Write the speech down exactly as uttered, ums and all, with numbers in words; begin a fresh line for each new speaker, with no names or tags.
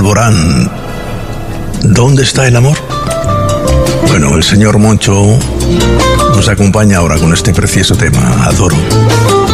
Alborán, ¿dónde está el amor? Bueno, el señor Moncho nos acompaña ahora con este precioso tema, Adoro.